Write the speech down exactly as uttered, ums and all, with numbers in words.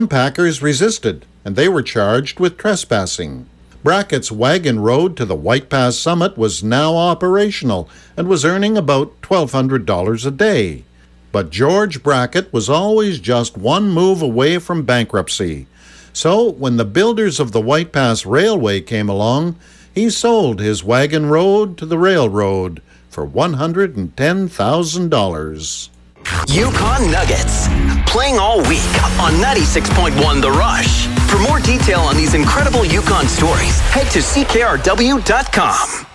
Packers resisted, and they were charged with trespassing. Brackett's wagon road to the White Pass summit was now operational and was earning about twelve hundred dollars a day. But George Brackett was always just one move away from bankruptcy. So when the builders of the White Pass Railway came along, he sold his wagon road to the railroad for one hundred ten thousand dollars. Yukon Nuggets, playing all week on ninety-six point one The Rush. For more detail on these incredible Yukon stories, head to C K R W dot com.